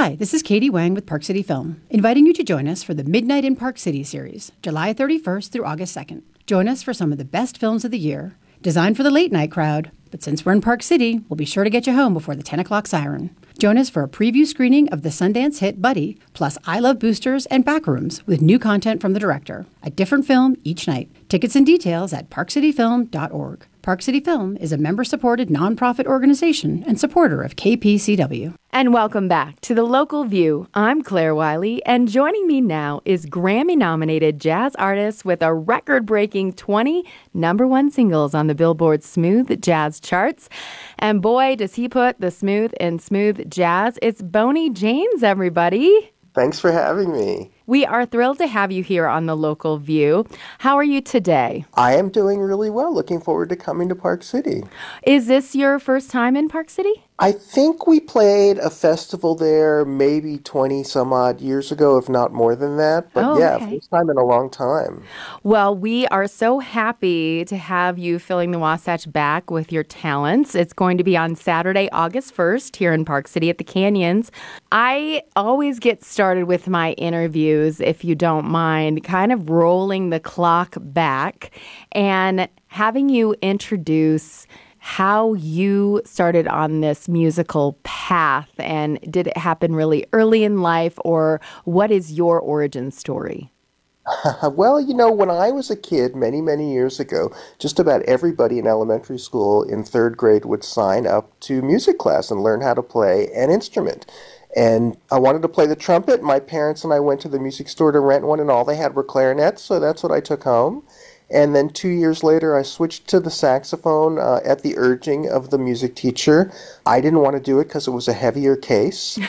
Hi, this is Katie Wang with Park City Film, inviting you to join us for the Midnight in Park City series, July 31st through August 2nd. Join us for some of the best films of the year, designed for the late night crowd, but since we're in Park City, we'll be sure to get you home before the 10 o'clock siren. Join us for a preview screening of the Sundance hit Buddy, plus I Love Boosters and Backrooms with new content from the director. A different film each night. Tickets and details at parkcityfilm.org. Park City Film is a member-supported nonprofit organization and supporter of KPCW. And welcome back to The Local View. I'm Claire Wiley, and joining me now is Grammy-nominated jazz artist with a record-breaking 20 #1 singles on the Billboard Smooth Jazz charts. And boy, does he put the smooth in smooth jazz. It's Boney James, everybody. Thanks for having me. We are thrilled to have you here on The Local View. How are you today? I am doing really well. Looking forward to coming to Park City. Is this your first time in Park City? I think we played a festival there maybe 20 some odd years ago, if not more than that. But first time in a long time. Well, we are so happy to have you filling the Wasatch back with your talents. It's going to be on Saturday, August 1st here in Park City at the Canyons. I always get started with my interviews, if you don't mind, kind of rolling the clock back and having you introduce how you started on this musical path, and did it happen really early in life, or what is your origin story? Well, when I was a kid many, many years ago, just about everybody in elementary school in third grade would sign up to music class and learn how to play an instrument. And I wanted to play the trumpet. My parents and I went to the music store to rent one, and all they had were clarinets, so that's what I took home. And then 2 years later, I switched to the saxophone at the urging of the music teacher. I didn't want to do it because it was a heavier case.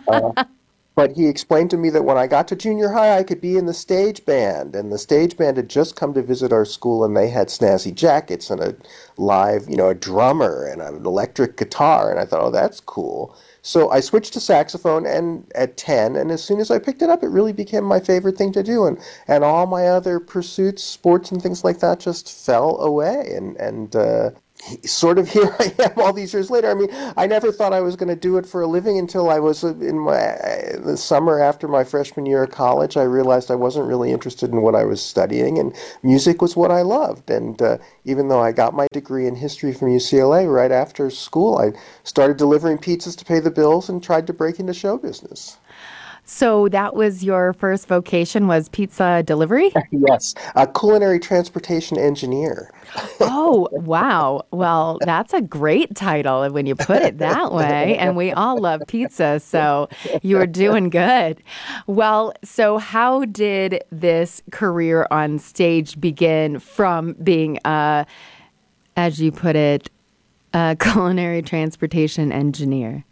But he explained to me that when I got to junior high, I could be in the stage band. And the stage band had just come to visit our school, and they had snazzy jackets and a live, a drummer and an electric guitar. And I thought, oh, that's cool. So I switched to saxophone at 10, and as soon as I picked it up, it really became my favorite thing to do. And all my other pursuits, sports and things like that, just fell away. And sort of here I am all these years later. I mean, I never thought I was going to do it for a living until I was in the summer after my freshman year of college. I realized I wasn't really interested in what I was studying, and music was what I loved. And even though I got my degree in history from UCLA right after school, I started delivering pizzas to pay the bills and tried to break into show business. So that was your first vocation, was pizza delivery? Yes, a culinary transportation engineer. Oh, wow. Well, that's a great title when you put it that way. And we all love pizza, so you're doing good. Well, so how did this career on stage begin from being, as you put it, a culinary transportation engineer?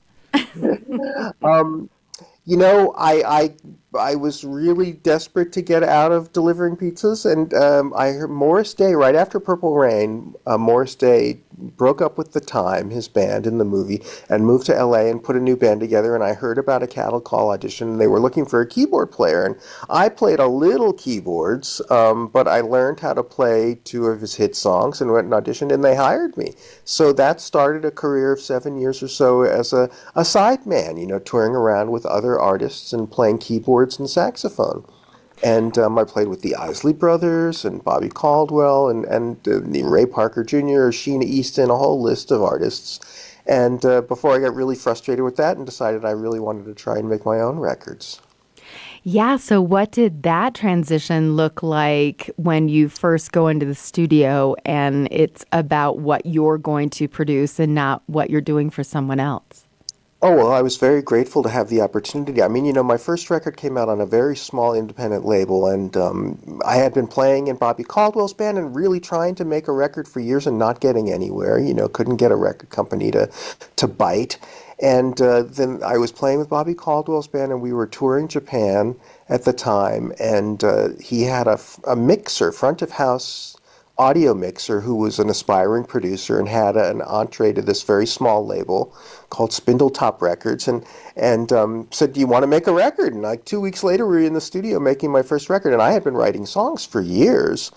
I was really desperate to get out of delivering pizzas, and I heard Morris Day, right after Purple Rain, Morris Day broke up with The Time, his band in the movie, and moved to LA and put a new band together, and I heard about a cattle call audition, and they were looking for a keyboard player, and I played a little keyboards, but I learned how to play 2 of his hit songs and went and auditioned, and they hired me. So that started a career of 7 years or so as a sideman, touring around with other artists and playing keyboards and saxophone. And I played with the Isley Brothers and Bobby Caldwell and Ray Parker Jr., Sheena Easton, a whole list of artists. And before I got really frustrated with that and decided I really wanted to try and make my own records. Yeah, so what did that transition look like when you first go into the studio and it's about what you're going to produce and not what you're doing for someone else? Oh, well, I was very grateful to have the opportunity. I mean, my first record came out on a very small independent label, and I had been playing in Bobby Caldwell's band and really trying to make a record for years and not getting anywhere. Couldn't get a record company to bite. And then I was playing with Bobby Caldwell's band, and we were touring Japan at the time, and he had a mixer, front of house audio mixer, who was an aspiring producer and had an entree to this very small label called Spindletop Records, and said, do you want to make a record? And like 2 weeks later, we were in the studio making my first record, and I had been writing songs for years.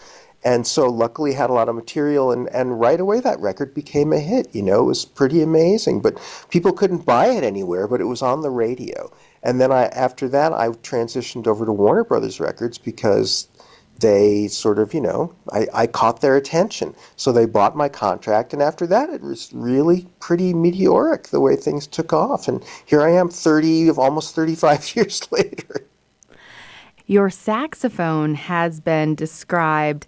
And so luckily had a lot of material, and right away that record became a hit. It was pretty amazing, but people couldn't buy it anywhere, but it was on the radio. And then after that, I transitioned over to Warner Brothers Records because they sort of, I caught their attention. So they bought my contract, and after that, it was really pretty meteoric the way things took off. And here I am almost 35 years later. Your saxophone has been described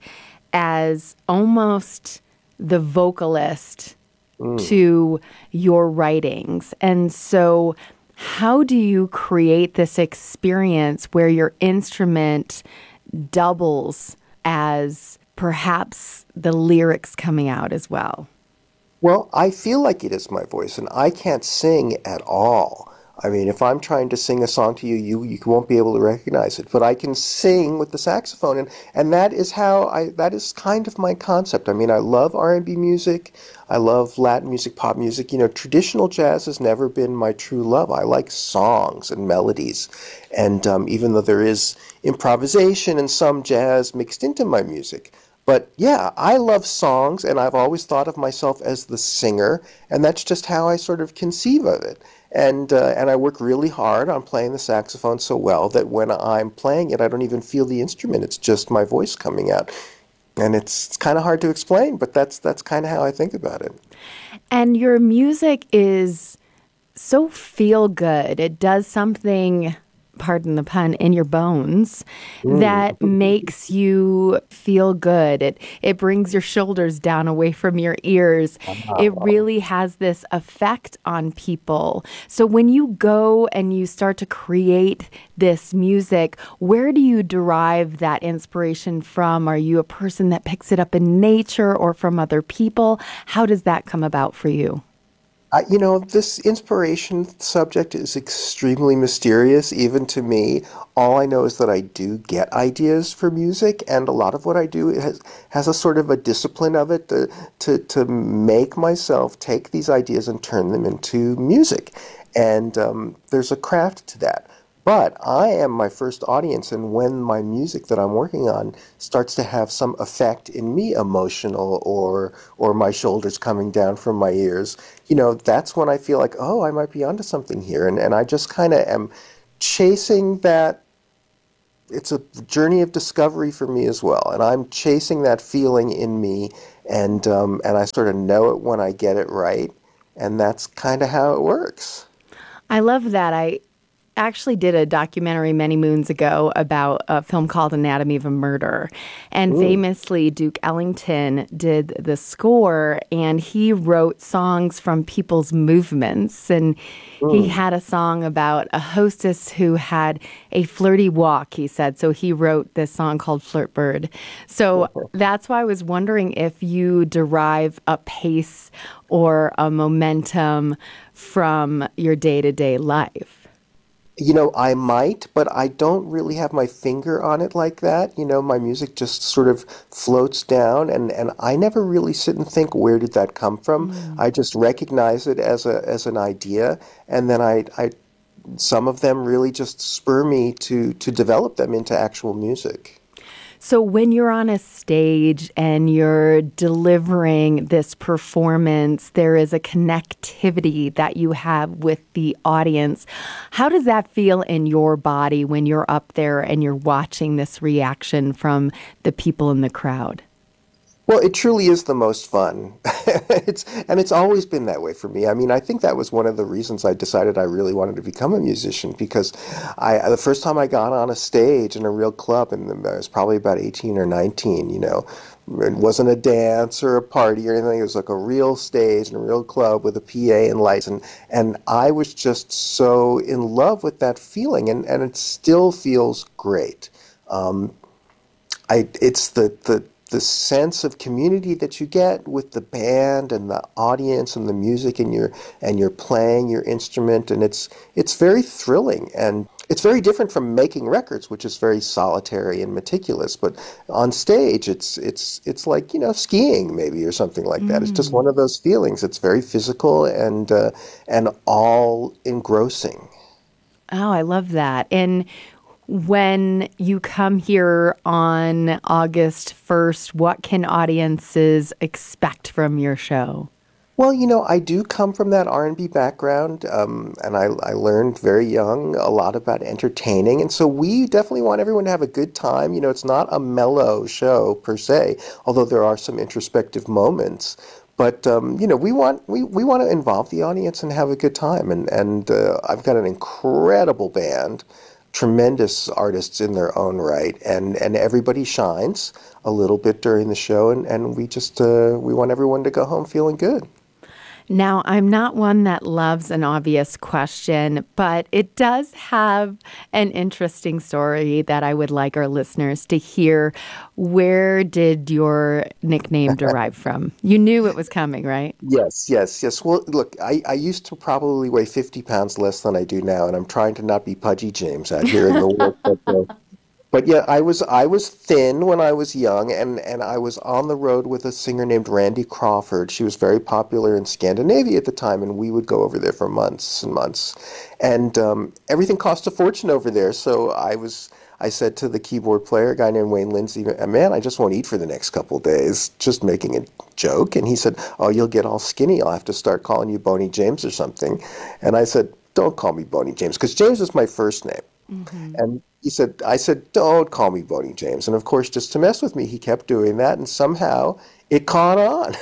as almost the vocalist to your writings. And so how do you create this experience where your instrument doubles as perhaps the lyrics coming out as well? Well, I feel like it is my voice, and I can't sing at all. I mean, if I'm trying to sing a song to you, you won't be able to recognize it. But I can sing with the saxophone, and that is that is kind of my concept. I mean, I love R&B music. I love Latin music, pop music. Traditional jazz has never been my true love. I like songs and melodies. And even though there is improvisation and some jazz mixed into my music, but yeah, I love songs, and I've always thought of myself as the singer, and that's just how I sort of conceive of it. And I work really hard on playing the saxophone so well that when I'm playing it, I don't even feel the instrument. It's just my voice coming out. And it's kind of hard to explain, but that's kind of how I think about it. And your music is so feel good. It does something, pardon the pun, in your bones that makes you feel good. It brings your shoulders down away from your ears. It really has this effect on people. So when you go and you start to create this music, where do you derive that inspiration from? Are you a person that picks it up in nature or from other people? How does that come about for you? This inspiration subject is extremely mysterious, even to me. All I know is that I do get ideas for music, and a lot of what I do has a sort of a discipline of it to make myself take these ideas and turn them into music. And there's a craft to that. But I am my first audience, and when my music that I'm working on starts to have some effect in me, emotional or my shoulders coming down from my ears, that's when I feel like, oh, I might be onto something here. And I just kind of am chasing that. It's a journey of discovery for me as well, and I'm chasing that feeling in me, and I sort of know it when I get it right, and that's kind of how it works. I love that. I actually did a documentary many moons ago about a film called Anatomy of a Murder. And famously, Duke Ellington did the score, and he wrote songs from people's movements. And he had a song about a hostess who had a flirty walk, he said. So he wrote this song called Flirt Bird. So that's why I was wondering if you derive a pace or a momentum from your day-to-day life. I might, but I don't really have my finger on it like that. My music just sort of floats down, and I never really sit and think, where did that come from? I just recognize it as an idea, and then I some of them really just spur me to develop them into actual music. So when you're on a stage and you're delivering this performance, there is a connectivity that you have with the audience. How does that feel in your body when you're up there and you're watching this reaction from the people in the crowd? Well, it truly is the most fun. It's always been that way for me. I mean, I think that was one of the reasons I decided I really wanted to become a musician, because the first time I got on a stage in a real club, and I was probably about 18 or 19, it wasn't a dance or a party or anything. It was like a real stage and a real club with a PA and lights, and I was just so in love with that feeling, and it still feels great. It's the sense of community that you get with the band and the audience and the music, and you're playing your instrument, and it's very thrilling, and it's very different from making records, which is very solitary and meticulous. But on stage, it's like skiing maybe, or something like that. It's just one of those feelings. It's very physical and all engrossing. Oh, I love that. And When you come here on August 1st, what can audiences expect from your show? Well, I do come from that R&B background, and I learned very young a lot about entertaining, and so we definitely want everyone to have a good time. It's not a mellow show per se, although there are some introspective moments. But we want to involve the audience and have a good time, and I've got an incredible band, tremendous artists in their own right, and everybody shines a little bit during the show, and we want everyone to go home feeling good. Now, I'm not one that loves an obvious question, but it does have an interesting story that I would like our listeners to hear. Where did your nickname derive from? You knew it was coming, right? Yes, yes, yes. Well, look, I used to probably weigh 50 pounds less than I do now, and I'm trying to not be Pudgy James out here in the world. But yeah, I was thin when I was young, and I was on the road with a singer named Randy Crawford. She was very popular in Scandinavia at the time, and we would go over there for months and months. And everything cost a fortune over there, so I said to the keyboard player, a guy named Wayne Lindsay, man, I just won't eat for the next couple of days, just making a joke. And he said, oh, you'll get all skinny. I'll have to start calling you Boney James or something. And I said, don't call me Boney James, because James is my first name. Mm-hmm. And I said, don't call me Boney James. And of course, just to mess with me, he kept doing that. And somehow it caught on.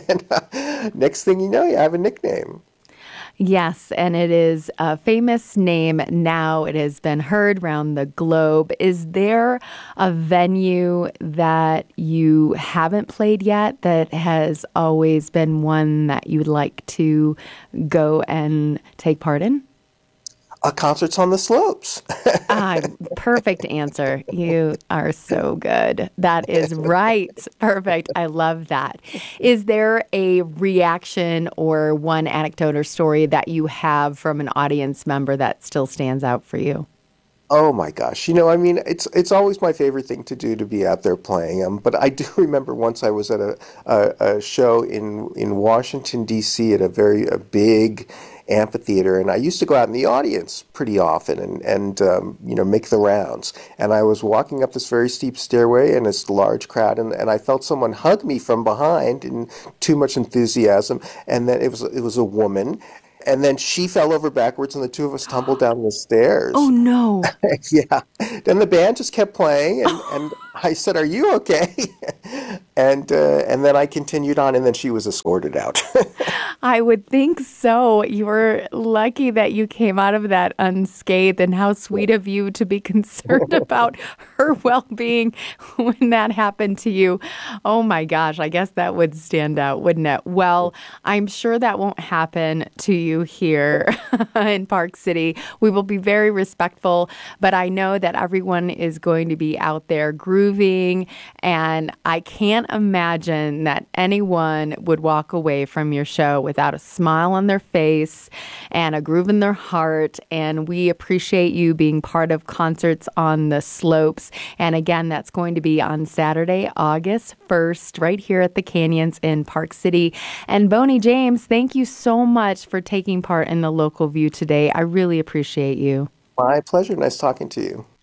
And next thing you know, you have a nickname. Yes, and it is a famous name now. It has been heard around the globe. Is there a venue that you haven't played yet that has always been one that you'd like to go and take part in? Concerts on the slopes. Perfect answer. You are so good. That is right. Perfect. I love that. Is there a reaction or one anecdote or story that you have from an audience member that still stands out for you? Oh my gosh. It's always my favorite thing to do to be out there playing. But I do remember once I was at a show in Washington, D.C. at a big amphitheater, and I used to go out in the audience pretty often and make the rounds. And I was walking up this very steep stairway in this large crowd, and I felt someone hug me from behind in too much enthusiasm, and then it was a woman. And then she fell over backwards, and the two of us tumbled down the stairs. Oh, no. Yeah. Then the band just kept playing, and I said, "Are you okay?" And then I continued on, and then she was escorted out. I would think so. You were lucky that you came out of that unscathed, and how sweet of you to be concerned about her well-being when that happened to you. Oh my gosh, I guess that would stand out, wouldn't it? Well, I'm sure that won't happen to you here in Park City. We will be very respectful, but I know that everyone is going to be out there grooving, and I can't imagine that anyone would walk away from your show without a smile on their face and a groove in their heart. And we appreciate you being part of Concerts on the Slopes. And again, that's going to be on Saturday, August 1st, right here at the Canyons in Park City. And Boney James, thank you so much for taking part in the Local View today. I really appreciate you. My pleasure. Nice talking to you.